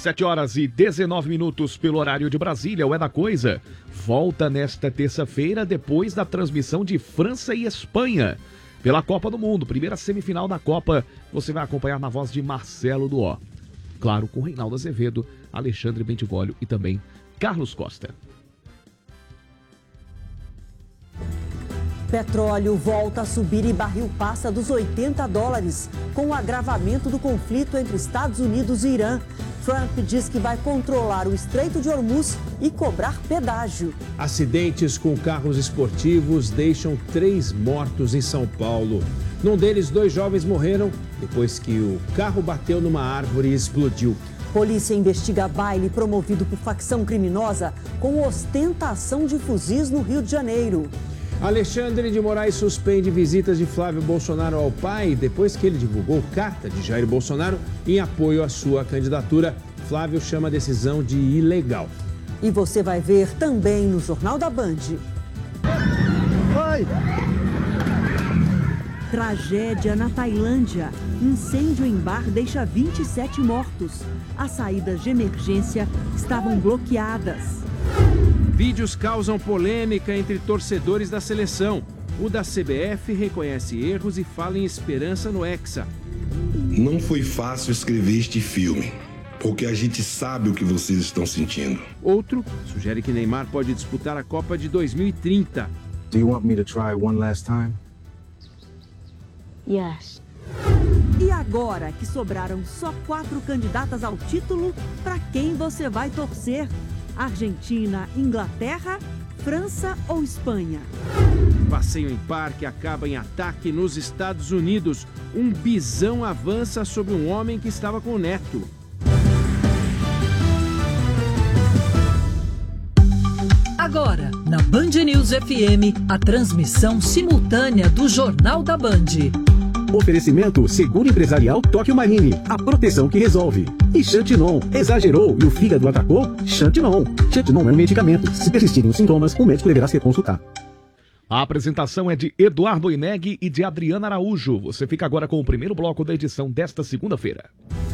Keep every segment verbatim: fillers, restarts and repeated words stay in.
sete horas e dezenove minutos pelo horário de Brasília, o É da Coisa volta nesta terça-feira depois da transmissão de França e Espanha pela Copa do Mundo. Primeira semifinal da Copa, você vai acompanhar na voz de Marcelo Duó. Claro, com Reinaldo Azevedo, Alexandre Bentivolio e também Carlos Costa. Petróleo volta a subir e barril passa dos oitenta dólares, com o agravamento do conflito entre Estados Unidos e Irã. Trump diz que vai controlar o Estreito de Hormuz e cobrar pedágio. Acidentes com carros esportivos deixam três mortos em São Paulo. Num deles, dois jovens morreram depois que o carro bateu numa árvore e explodiu. Polícia investiga baile promovido por facção criminosa com ostentação de fuzis no Rio de Janeiro. Alexandre de Moraes suspende visitas de Flávio Bolsonaro ao pai depois que ele divulgou carta de Jair Bolsonaro em apoio à sua candidatura. Flávio chama a decisão de ilegal. E você vai ver também no Jornal da Band. Oi! Tragédia na Tailândia. Incêndio em bar deixa vinte e sete mortos. As saídas de emergência estavam bloqueadas. Vídeos causam polêmica entre torcedores da seleção. O da C B F reconhece erros e fala em esperança no Hexa. Não foi fácil escrever este filme, porque a gente sabe o que vocês estão sentindo. Outro sugere que Neymar pode disputar a Copa de dois mil e trinta. Do you want me to try one last time? Yes. E agora que sobraram só quatro candidatas ao título, para quem você vai torcer? Argentina, Inglaterra, França ou Espanha? Passeio em parque acaba em ataque nos Estados Unidos. Um bisão avança sobre um homem que estava com o neto. Agora, na Band News F M, a transmissão simultânea do Jornal da Band. Oferecimento Seguro Empresarial Tóquio Marine, a proteção que resolve. E Xantinon, exagerou e o fígado atacou? Xantinon. Xantinon é um medicamento. Se persistirem os sintomas, o médico deverá ser consultado. A apresentação é de Eduardo Ineg e de Adriana Araújo. Você fica agora com o primeiro bloco da edição desta segunda-feira.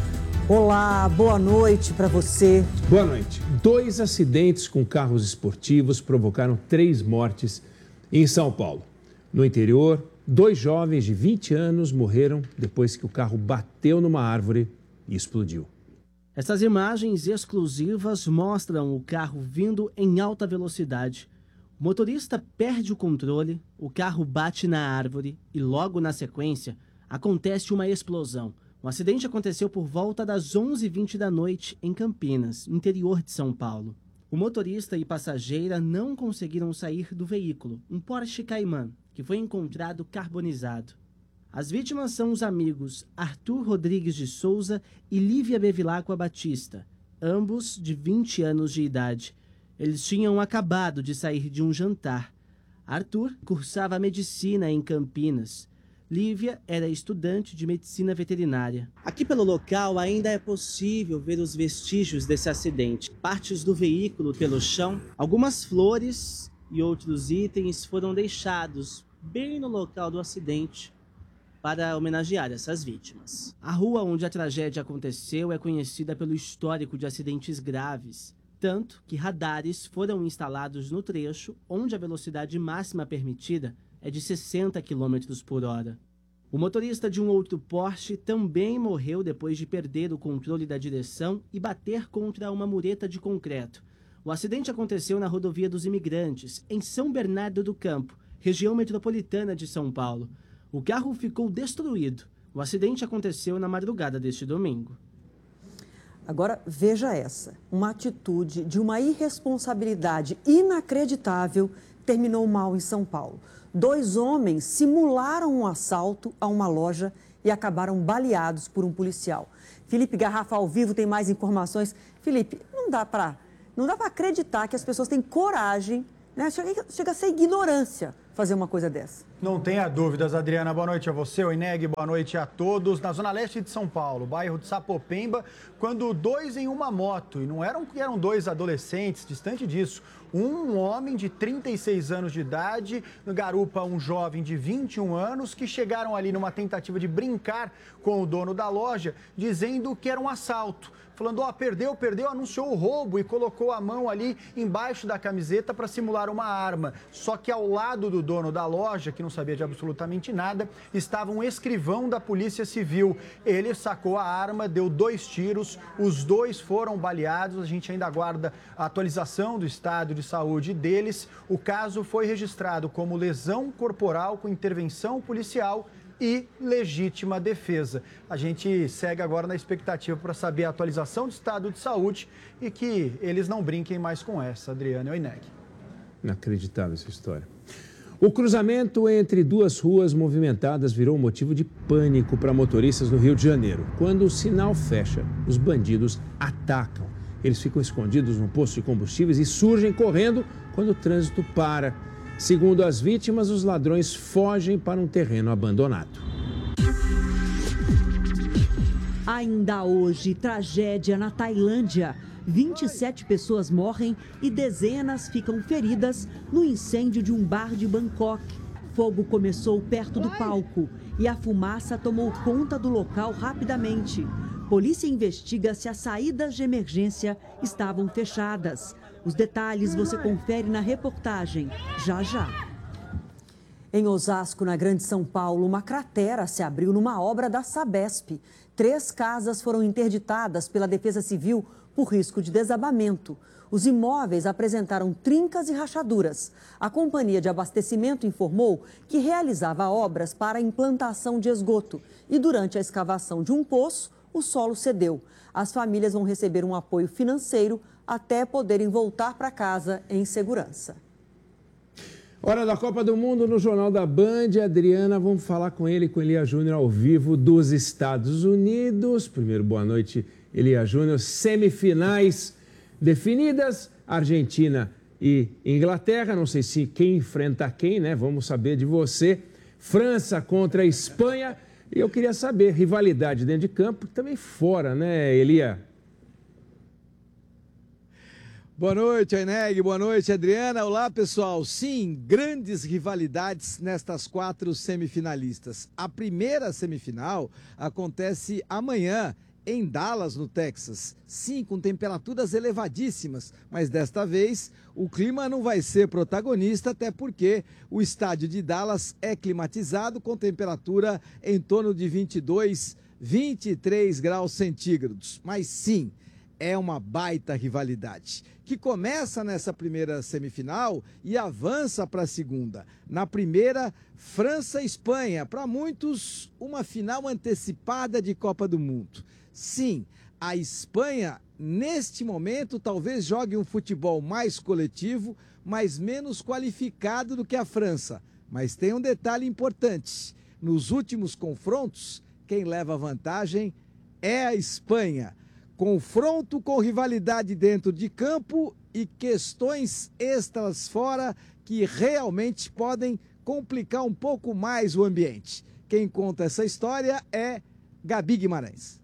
Olá, boa noite para você. Boa noite. Dois acidentes com carros esportivos provocaram três mortes em São Paulo. No interior, dois jovens de vinte anos morreram depois que o carro bateu numa árvore e explodiu. Essas imagens exclusivas mostram o carro vindo em alta velocidade. O motorista perde o controle, o carro bate na árvore e logo na sequência acontece uma explosão. O acidente aconteceu por volta das onze e vinte da noite em Campinas, no interior de São Paulo. O motorista e passageira não conseguiram sair do veículo, um Porsche Cayman, que foi encontrado carbonizado. As vítimas são os amigos Arthur Rodrigues de Souza e Lívia Bevilacqua Batista, ambos de vinte anos de idade. Eles tinham acabado de sair de um jantar. Arthur cursava medicina em Campinas. Lívia era estudante de medicina veterinária. Aqui pelo local ainda é possível ver os vestígios desse acidente. Partes do veículo pelo chão, algumas flores e outros itens foram deixados bem no local do acidente para homenagear essas vítimas. A rua onde a tragédia aconteceu é conhecida pelo histórico de acidentes graves, tanto que radares foram instalados no trecho onde a velocidade máxima permitida é de sessenta quilômetros por hora. O motorista de um outro Porsche também morreu depois de perder o controle da direção e bater contra uma mureta de concreto. O acidente aconteceu na Rodovia dos Imigrantes, em São Bernardo do Campo, região metropolitana de São Paulo. O carro ficou destruído. O acidente aconteceu na madrugada deste domingo. Agora, veja essa. Uma atitude de uma irresponsabilidade inacreditável terminou mal em São Paulo. Dois homens simularam um assalto a uma loja e acabaram baleados por um policial. Felipe Garrafa, ao vivo, tem mais informações. Felipe, não dá para não dá para acreditar que as pessoas têm coragem, né? Chega, chega a ser ignorância fazer uma coisa dessa. Não tenha dúvidas, Adriana. Boa noite a você, Oineg. Boa noite a todos. Na zona leste de São Paulo, bairro de Sapopemba, quando dois em uma moto, e não eram, eram dois adolescentes, distante disso, um homem de trinta e seis anos de idade garupa um jovem de vinte e um anos que chegaram ali numa tentativa de brincar com o dono da loja, dizendo que era um assalto. Falando, ó, perdeu, perdeu, anunciou o roubo e colocou a mão ali embaixo da camiseta para simular uma arma. Só que ao lado do dono da loja, que não sabia de absolutamente nada, estava um escrivão da Polícia Civil. Ele sacou a arma, deu dois tiros, os dois foram baleados. A gente ainda aguarda a atualização do estado de saúde deles. O caso foi registrado como lesão corporal com intervenção policial e legítima defesa. A gente segue agora na expectativa para saber a atualização do estado de saúde e que eles não brinquem mais com essa, Adriana e Oineg. Inacreditável essa história. O cruzamento entre duas ruas movimentadas virou motivo de pânico para motoristas no Rio de Janeiro. Quando o sinal fecha, os bandidos atacam. Eles ficam escondidos num posto de combustíveis e surgem correndo quando o trânsito para. Segundo as vítimas, os ladrões fogem para um terreno abandonado. Ainda hoje, tragédia na Tailândia. vinte e sete pessoas morrem e dezenas ficam feridas no incêndio de um bar de Bangkok. Fogo começou perto do palco e a fumaça tomou conta do local rapidamente. Polícia investiga se as saídas de emergência estavam fechadas. Os detalhes você confere na reportagem, já já. Em Osasco, na Grande São Paulo, uma cratera se abriu numa obra da Sabesp. Três casas foram interditadas pela Defesa Civil por risco de desabamento. Os imóveis apresentaram trincas e rachaduras. A companhia de abastecimento informou que realizava obras para a implantação de esgoto e durante a escavação de um poço, o solo cedeu. As famílias vão receber um apoio financeiro até poderem voltar para casa em segurança. Hora da Copa do Mundo no Jornal da Band. Adriana, vamos falar com ele, com Elia Júnior, ao vivo dos Estados Unidos. Primeiro, boa noite, Elia Júnior. Semifinais definidas, Argentina e Inglaterra. Não sei se quem enfrenta quem, né? Vamos saber de você. França contra a Espanha. E eu queria saber, rivalidade dentro de campo e também fora, né, Elia? Boa noite, Oineg. Boa noite, Adriana. Olá, pessoal. Sim, grandes rivalidades nestas quatro semifinalistas. A primeira semifinal acontece amanhã em Dallas, no Texas. Sim, com temperaturas elevadíssimas, mas desta vez o clima não vai ser protagonista, até porque o estádio de Dallas é climatizado com temperatura em torno de vinte e dois, vinte e três graus centígrados. Mas sim, é uma baita rivalidade, que começa nessa primeira semifinal e avança para a segunda. Na primeira, França e Espanha, para muitos, uma final antecipada de Copa do Mundo. Sim, a Espanha, neste momento, talvez jogue um futebol mais coletivo, mas menos qualificado do que a França. Mas tem um detalhe importante: nos últimos confrontos, quem leva vantagem é a Espanha. Confronto com rivalidade dentro de campo e questões extras fora que realmente podem complicar um pouco mais o ambiente. Quem conta essa história é Gabi Guimarães.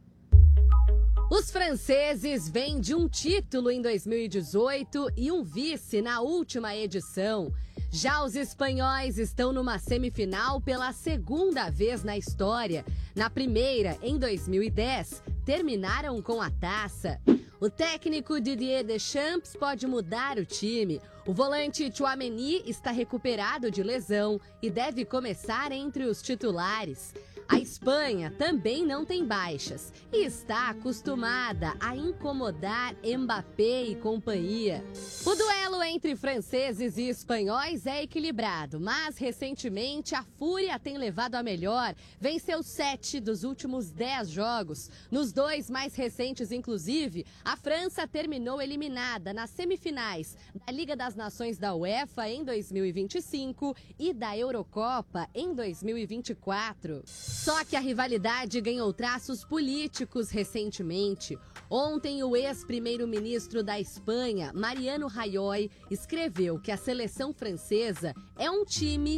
Os franceses vêm de um título em dois mil e dezoito e um vice na última edição. Já os espanhóis estão numa semifinal pela segunda vez na história. Na primeira, em dois mil e dez, terminaram com a taça. O técnico Didier Deschamps pode mudar o time. O volante Tchouaméni está recuperado de lesão e deve começar entre os titulares. A Espanha também não tem baixas e está acostumada a incomodar Mbappé e companhia. O duelo entre franceses e espanhóis é equilibrado, mas recentemente a Fúria tem levado a melhor. Venceu sete dos últimos dez jogos. Nos dois mais recentes, inclusive, a França terminou eliminada nas semifinais da Liga das Nações da UEFA em dois mil e vinte e cinco e da Eurocopa em dois mil e vinte e quatro. Só que a rivalidade ganhou traços políticos recentemente. Ontem, o ex-primeiro-ministro da Espanha, Mariano Rajoy, escreveu que a seleção francesa é um time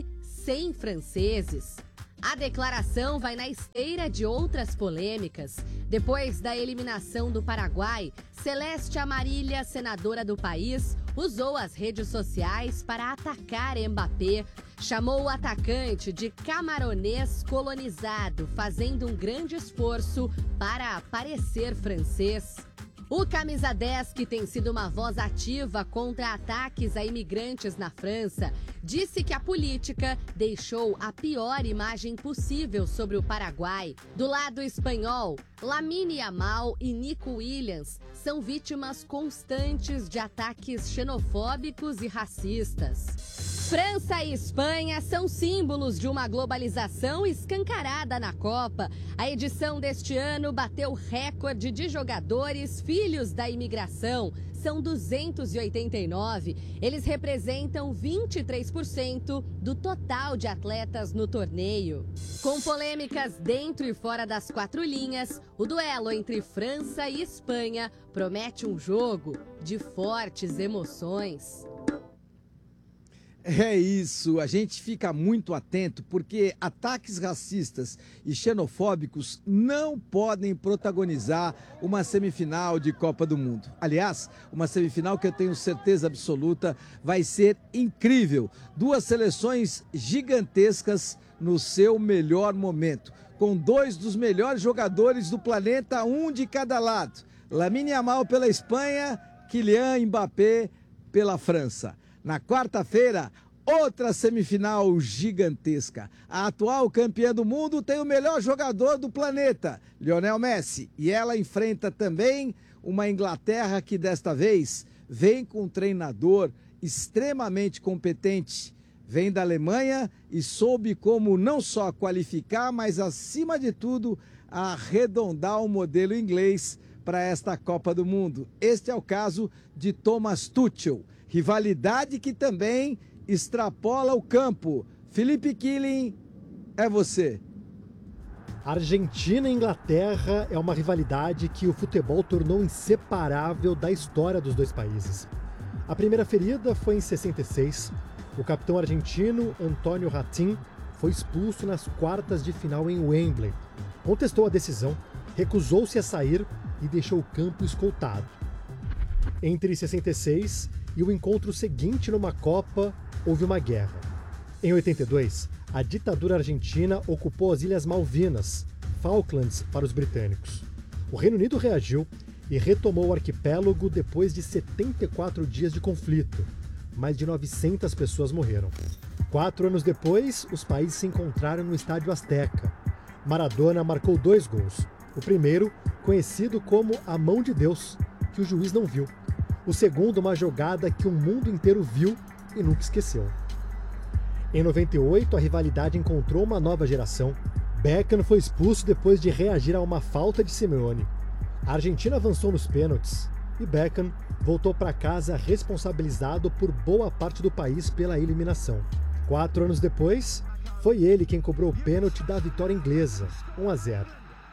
cem franceses. A declaração vai na esteira de outras polêmicas. Depois da eliminação do Paraguai, Celeste Amarília, senadora do país, usou as redes sociais para atacar Mbappé. Chamou o atacante de camaronês colonizado, fazendo um grande esforço para parecer francês. O camisa dez, que tem sido uma voz ativa contra ataques a imigrantes na França, disse que a política deixou a pior imagem possível sobre o Paraguai. Do lado espanhol, Lamine Yamal e Nico Williams são vítimas constantes de ataques xenofóbicos e racistas. França e Espanha são símbolos de uma globalização escancarada na Copa. A edição deste ano bateu recorde de jogadores filhos da imigração. São duzentos e oitenta e nove. Eles representam vinte e três por cento do total de atletas no torneio. Com polêmicas dentro e fora das quatro linhas, o duelo entre França e Espanha promete um jogo de fortes emoções. É isso, a gente fica muito atento porque ataques racistas e xenofóbicos não podem protagonizar uma semifinal de Copa do Mundo. Aliás, uma semifinal que eu tenho certeza absoluta vai ser incrível. Duas seleções gigantescas no seu melhor momento, com dois dos melhores jogadores do planeta, um de cada lado. Lamine Yamal pela Espanha, Kylian Mbappé pela França. Na quarta-feira, outra semifinal gigantesca. A atual campeã do mundo tem o melhor jogador do planeta, Lionel Messi. E ela enfrenta também uma Inglaterra que desta vez vem com um treinador extremamente competente. Vem da Alemanha e soube como não só qualificar, mas acima de tudo, arredondar o modelo inglês para esta Copa do Mundo. Este é o caso de Thomas Tuchel. Rivalidade que também extrapola o campo. Felipe Killing, é você. Argentina e Inglaterra é uma rivalidade que o futebol tornou inseparável da história dos dois países. A primeira ferida foi em sessenta e seis. O capitão argentino Antônio Ratín foi expulso nas quartas de final em Wembley. Contestou a decisão, recusou-se a sair e deixou o campo escoltado. Entre sessenta e seis e o encontro seguinte numa Copa, houve uma guerra. Em oitenta e dois, a ditadura argentina ocupou as Ilhas Malvinas, Falklands para os britânicos. O Reino Unido reagiu e retomou o arquipélago depois de setenta e quatro dias de conflito. Mais de novecentas pessoas morreram. Quatro anos depois, os países se encontraram no Estádio Azteca. Maradona marcou dois gols. O primeiro, conhecido como a mão de Deus, que o juiz não viu. O segundo, uma jogada que o mundo inteiro viu e nunca esqueceu. Em noventa e oito, a rivalidade encontrou uma nova geração. Beckham foi expulso depois de reagir a uma falta de Simeone. A Argentina avançou nos pênaltis e Beckham voltou para casa responsabilizado por boa parte do país pela eliminação. Quatro anos depois, foi ele quem cobrou o pênalti da vitória inglesa, um a zero.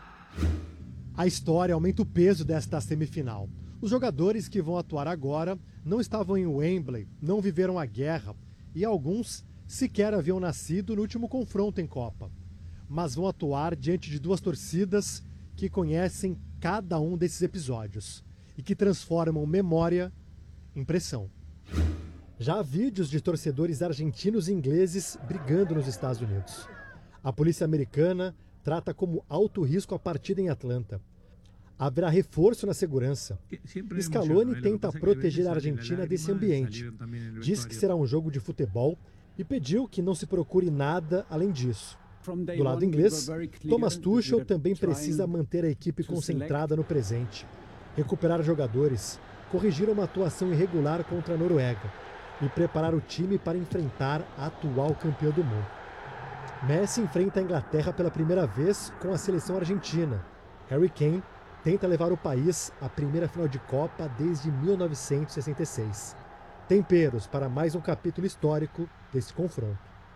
A história aumenta o peso desta semifinal. Os jogadores que vão atuar agora não estavam em Wembley, não viveram a guerra e alguns sequer haviam nascido no último confronto em Copa. Mas vão atuar diante de duas torcidas que conhecem cada um desses episódios e que transformam memória em pressão. Já há vídeos de torcedores argentinos e ingleses brigando nos Estados Unidos. A polícia americana trata como alto risco a partida em Atlanta. Haverá reforço na segurança. Scaloni tenta proteger a Argentina desse ambiente. Diz que será um jogo de futebol e pediu que não se procure nada além disso. Do lado inglês, Thomas Tuchel também precisa manter a equipe concentrada no presente, recuperar jogadores, corrigir uma atuação irregular contra a Noruega e preparar o time para enfrentar a atual campeã do mundo. Messi enfrenta a Inglaterra pela primeira vez com a seleção argentina. Harry Kane tenta levar o país à primeira final de Copa desde mil novecentos e sessenta e seis. Temperos para mais um capítulo histórico desse confronto.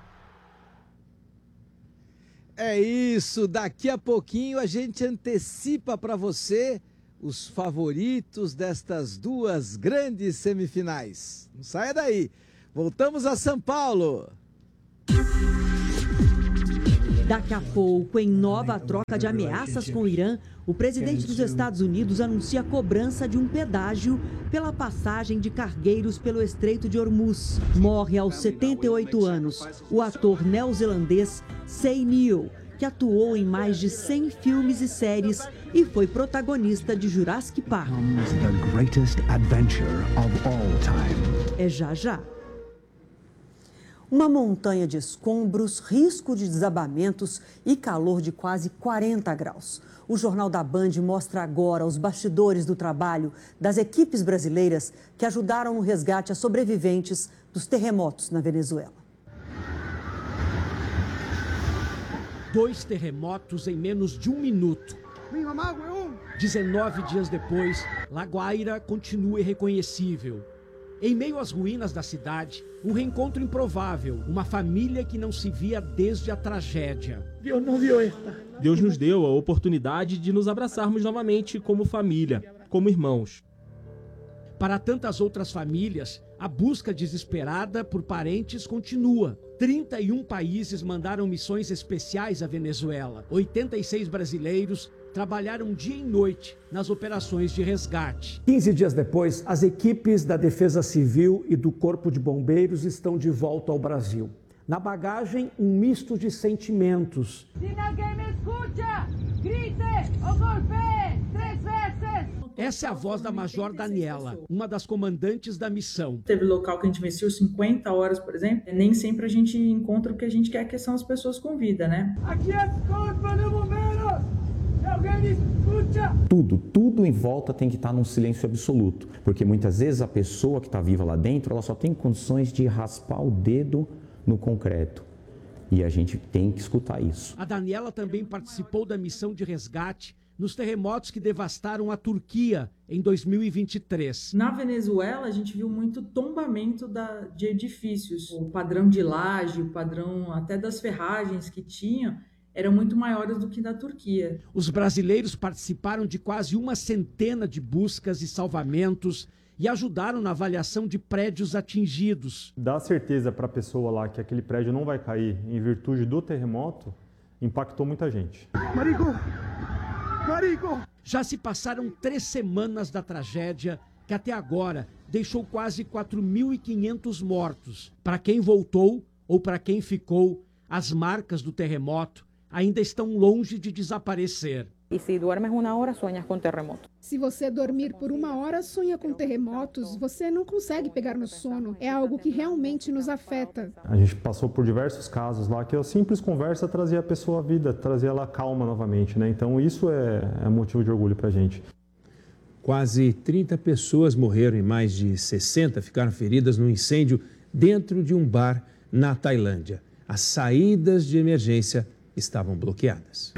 É isso, daqui a pouquinho a gente antecipa para você os favoritos destas duas grandes semifinais. Não saia daí, voltamos a São Paulo. Daqui a pouco, em nova troca de ameaças com o Irã, o presidente dos Estados Unidos anuncia a cobrança de um pedágio pela passagem de cargueiros pelo Estreito de Hormuz. Morre aos setenta e oito anos o ator neozelandês Say Neill, que atuou em mais de cem filmes e séries e foi protagonista de Jurassic Park. The greatest adventure of all time. É já já. Uma montanha de escombros, risco de desabamentos e calor de quase quarenta graus. O Jornal da Band mostra agora os bastidores do trabalho das equipes brasileiras que ajudaram no resgate a sobreviventes dos terremotos na Venezuela. Dois terremotos em menos de um minuto. dezenove dias depois, La Guaira continua irreconhecível. Em meio às ruínas da cidade, um reencontro improvável, uma família que não se via desde a tragédia. Deus nos deu esta. Deus nos deu a oportunidade de nos abraçarmos novamente como família, como irmãos. Para tantas outras famílias, a busca desesperada por parentes continua. trinta e um países mandaram missões especiais à Venezuela. oitenta e seis brasileiros trabalharam dia e noite nas operações de resgate. quinze dias depois, as equipes da Defesa Civil e do Corpo de Bombeiros estão de volta ao Brasil. Na bagagem, um misto de sentimentos. Se ninguém me escuta, grite ou golpeie três vezes. Essa é a voz da Major Daniela, uma das comandantes da missão. Teve local que a gente venceu cinquenta horas, por exemplo. Nem sempre a gente encontra o que a gente quer, que são as pessoas com vida, né? Aqui é Corpo de Bombeiros! Alguém me escuta? Tudo, tudo em volta tem que estar num silêncio absoluto. Porque muitas vezes a pessoa que está viva lá dentro, ela só tem condições de raspar o dedo no concreto. E a gente tem que escutar isso. A Daniela também participou da missão de resgate nos terremotos que devastaram a Turquia em dois mil e vinte e três. Na Venezuela, a gente viu muito tombamento da, de edifícios. O padrão de laje, o padrão até das ferragens que tinham, eram muito maiores do que da Turquia. Os brasileiros participaram de quase uma centena de buscas e salvamentos e ajudaram na avaliação de prédios atingidos. Dar certeza para a pessoa lá que aquele prédio não vai cair em virtude do terremoto impactou muita gente. Marico! Marico! Já se passaram três semanas da tragédia que até agora deixou quase quatro mil e quinhentos mortos. Para quem voltou ou para quem ficou, as marcas do terremoto ainda estão longe de desaparecer. E se duermes uma hora, sonhas com terremoto. Se você dormir por uma hora, sonha com terremotos, você não consegue pegar no sono. É algo que realmente nos afeta. A gente passou por diversos casos lá que a simples conversa trazia a pessoa à vida, trazia ela calma novamente, né? Então isso é, é motivo de orgulho pra gente. Quase trinta pessoas morreram e mais de sessenta ficaram feridas no incêndio dentro de um bar na Tailândia. As saídas de emergência estavam bloqueadas.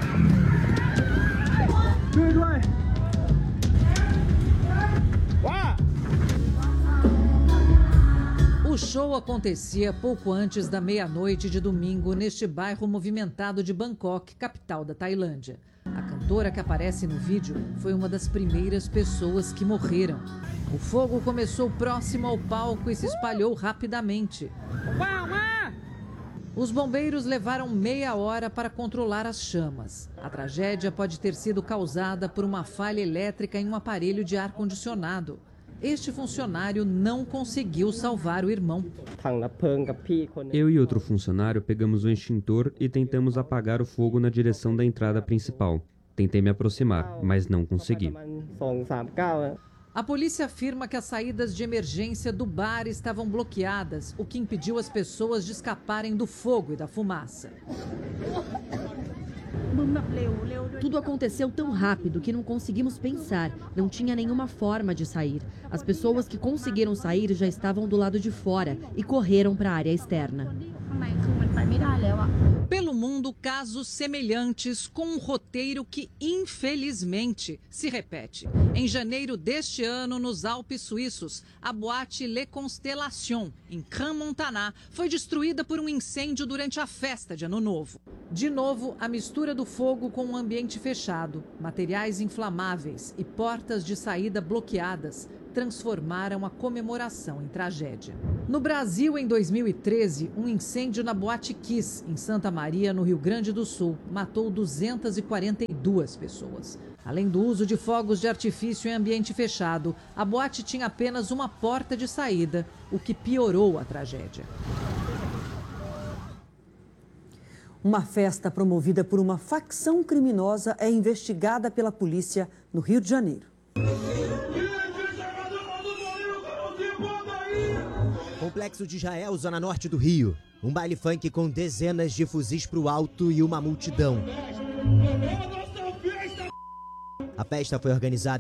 O show acontecia pouco antes da meia-noite de domingo neste bairro movimentado de Bangkok, capital da Tailândia. A cantora que aparece no vídeo foi uma das primeiras pessoas que morreram. O fogo começou próximo ao palco e se espalhou rapidamente. Os bombeiros levaram meia hora para controlar as chamas. A tragédia pode ter sido causada por uma falha elétrica em um aparelho de ar-condicionado. Este funcionário não conseguiu salvar o irmão. Eu e outro funcionário pegamos o extintor e tentamos apagar o fogo na direção da entrada principal. Tentei me aproximar, mas não consegui. A polícia afirma que as saídas de emergência do bar estavam bloqueadas, o que impediu as pessoas de escaparem do fogo e da fumaça. Tudo aconteceu tão rápido que não conseguimos pensar. Não tinha nenhuma forma de sair. As pessoas que conseguiram sair já estavam do lado de fora e correram para a área externa. Pelo mundo, casos semelhantes com um roteiro que, infelizmente, se repete. Em janeiro deste ano, nos Alpes suíços, a boate Le Constellation, em Crans-Montana, foi destruída por um incêndio durante a festa de Ano Novo. De novo, a mistura do fogo com um ambiente fechado, materiais inflamáveis e portas de saída bloqueadas transformaram a comemoração em tragédia. No Brasil, em dois mil e treze, um incêndio na Boate Kiss, em Santa Maria, no Rio Grande do Sul, matou duzentas e quarenta e duas pessoas. Além do uso de fogos de artifício em ambiente fechado, a boate tinha apenas uma porta de saída, o que piorou a tragédia. Uma festa promovida por uma facção criminosa é investigada pela polícia no Rio de Janeiro. Complexo de Israel, zona norte do Rio. Um baile funk com dezenas de fuzis pro alto e uma multidão. A festa foi organizada